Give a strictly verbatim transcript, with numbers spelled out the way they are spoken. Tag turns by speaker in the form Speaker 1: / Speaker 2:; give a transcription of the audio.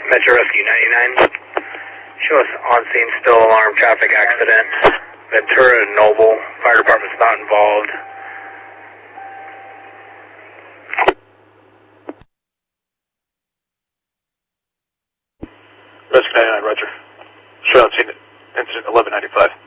Speaker 1: Metro Rescue ninety-nine. Show us on scene, still alarm, traffic accident. Ventura and Noble. Fire department's not involved.
Speaker 2: Rescue ninety-nine, roger. Show on scene, incident eleven ninety-five.